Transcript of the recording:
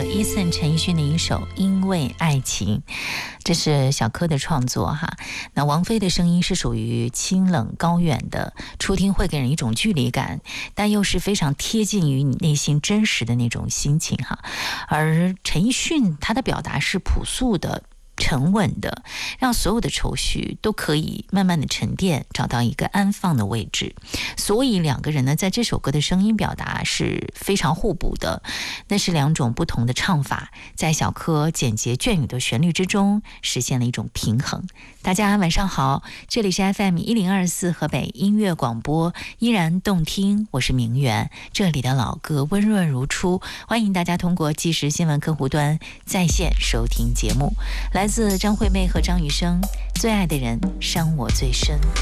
Eason 陈奕迅的一首《因为爱情》，这是小柯的创作哈。那王菲的声音是属于清冷高远的，初听会给人一种距离感，但又是非常贴近于你内心真实的那种心情哈。而陈奕迅他的表达是朴素的、沉稳的，让所有的愁绪都可以慢慢的沉淀，找到一个安放的位置。所以两个人呢，在这首歌的声音表达是非常互补的，那是两种不同的唱法，在小柯简洁隽永的旋律之中实现了一种平衡。大家晚上好，这里是 FM1024 河北音乐广播，依然动听，我是明媛，这里的老歌温润如初，欢迎大家通过即时新闻客户端在线收听节目。来自张惠妹和张雨生，最爱的人伤我最深。